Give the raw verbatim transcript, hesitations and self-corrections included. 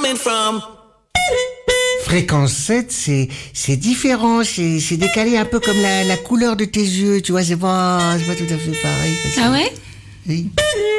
Fréquence sept, c'est, c'est différent, c'est, c'est décalé un peu comme la, la couleur de tes yeux, tu vois, c'est pas, c'est pas tout à fait pareil. Ah ouais? Oui.